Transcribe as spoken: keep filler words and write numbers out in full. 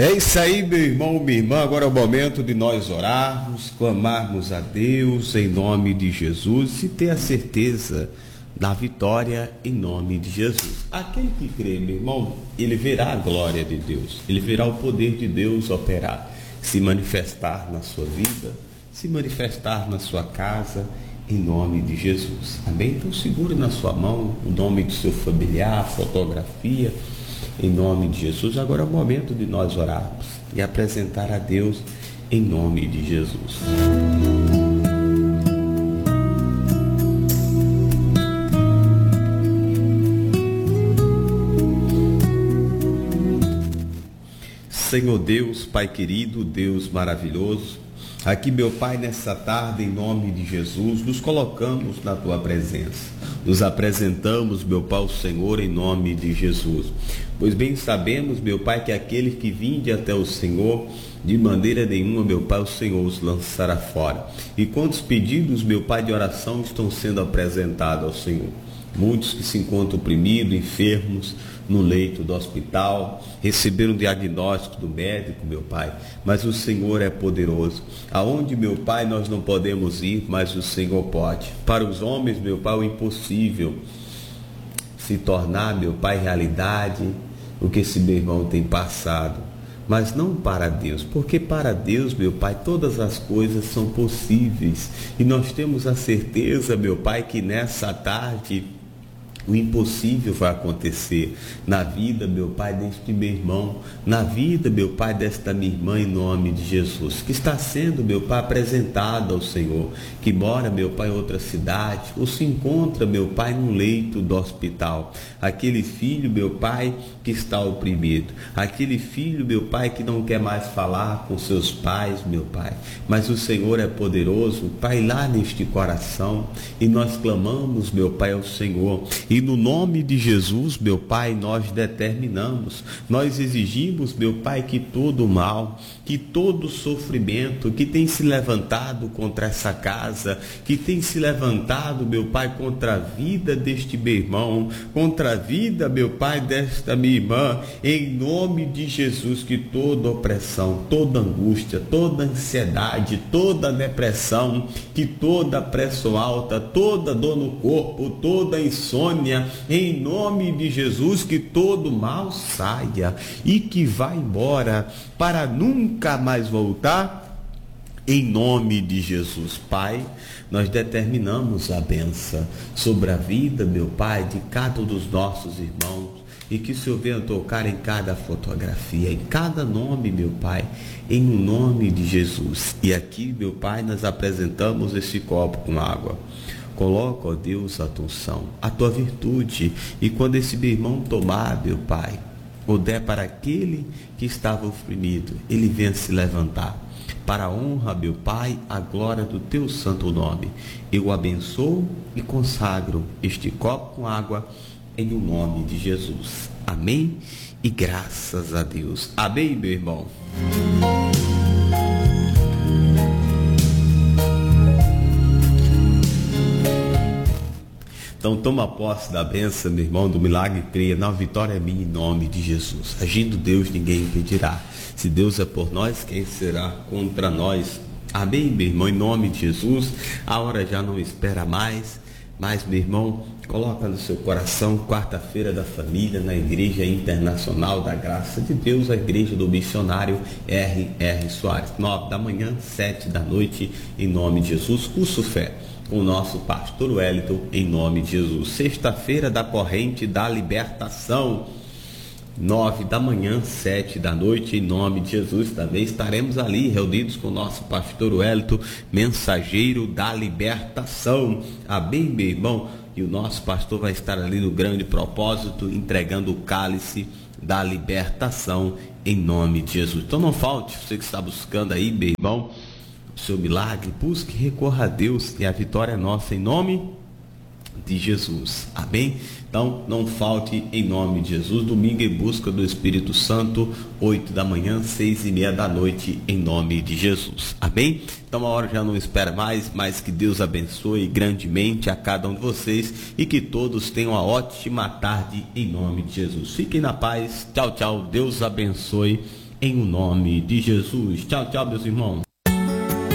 É isso aí, meu irmão, minha irmã. Agora é o momento de nós orarmos, clamarmos a Deus em nome de Jesus e ter a certeza da vitória em nome de Jesus. Aquele que crê, meu irmão, ele verá a glória de Deus, ele verá o poder de Deus operar, se manifestar na sua vida, se manifestar na sua casa, em nome de Jesus. Amém? Então segure na sua mão o nome do seu familiar, fotografia, em nome de Jesus. Agora é o momento de nós orarmos e apresentar a Deus em nome de Jesus. Senhor Deus, Pai querido, Deus maravilhoso, aqui, meu Pai, nessa tarde, em nome de Jesus, nos colocamos na Tua presença. Nos apresentamos, meu Pai, ao Senhor, em nome de Jesus. Pois bem sabemos, meu Pai, que aquele que vinde até o Senhor, de maneira nenhuma, meu Pai, o Senhor os lançará fora. E quantos pedidos, meu Pai, de oração estão sendo apresentados ao Senhor? Muitos que se encontram oprimidos, enfermos, no leito do hospital, receberam um diagnóstico do médico, meu Pai, mas o Senhor é poderoso. Aonde, meu Pai, nós não podemos ir, mas o Senhor pode. Para os homens, meu Pai, o impossível se tornar, meu Pai, realidade, o que esse meu irmão tem passado. Mas não para Deus, porque para Deus, meu Pai, todas as coisas são possíveis. E nós temos a certeza, meu Pai, que nessa tarde o impossível vai acontecer na vida, meu Pai, deste meu irmão, na vida, meu Pai, desta minha irmã, em nome de Jesus, que está sendo, meu Pai, apresentado ao Senhor, que mora, meu Pai, em outra cidade, ou se encontra, meu Pai, num leito do hospital. Aquele filho, meu Pai, que está oprimido, aquele filho, meu Pai, que não quer mais falar com seus pais, meu Pai, mas o Senhor é poderoso, Pai, lá neste coração, e nós clamamos, meu Pai, ao Senhor. E no nome de Jesus, meu Pai, nós determinamos, nós exigimos, meu Pai, que todo mal, que todo sofrimento que tem se levantado contra essa casa, que tem se levantado, meu Pai, contra a vida deste meu irmão, contra a vida, meu Pai, desta minha irmã, em nome de Jesus, que toda opressão, toda angústia, toda ansiedade, toda depressão, que toda pressão alta, toda dor no corpo, toda insônia, em nome de Jesus, que todo mal saia e que vá embora para nunca mais voltar, em nome de Jesus. Pai, nós determinamos a bênção sobre a vida, meu Pai, de cada um dos nossos irmãos, e que o Senhor venha tocar em cada fotografia, em cada nome, meu Pai, em nome de Jesus. E aqui, meu Pai, nós apresentamos esse copo com água. Coloca, ó Deus, a tua unção, a tua virtude, e quando esse meu irmão tomar, meu Pai, ou der para aquele que estava oprimido, ele venha se levantar. Para a honra, meu Pai, a glória do teu santo nome. Eu abençoo e consagro este copo com água em o nome de Jesus. Amém? E graças a Deus. Amém, meu irmão? Então toma posse da bênção, meu irmão, do milagre, creia, na vitória é minha em nome de Jesus. Agindo Deus, ninguém impedirá. Se Deus é por nós, quem será contra nós? Amém, meu irmão, em nome de Jesus. A hora já não espera mais, mas, meu irmão, coloca no seu coração, quarta-feira da família, na Igreja Internacional da Graça de Deus, a Igreja do Missionário R R Soares, nove da manhã, sete da noite, em nome de Jesus. Curso Fé com o nosso pastor Wellington, em nome de Jesus. Sexta-feira da corrente da libertação, nove da manhã, sete da noite, em nome de Jesus. Também estaremos ali reunidos com o nosso pastor Wellington, mensageiro da libertação. Amém, meu irmão? E o nosso pastor vai estar ali no grande propósito, entregando o cálice da libertação, em nome de Jesus. Então não falte, você que está buscando aí, meu irmão, o seu milagre, busque, recorra a Deus, e a vitória é nossa, em nome de Jesus. Amém? Então não falte, em nome de Jesus. Domingo em busca do Espírito Santo, oito da manhã, seis e meia da noite, em nome de Jesus. Amém? Então a hora já não espera mais, mas que Deus abençoe grandemente a cada um de vocês e que todos tenham uma ótima tarde, em nome de Jesus. Fiquem na paz. Tchau, tchau. Deus abençoe em o nome de Jesus. Tchau, tchau, meus irmãos.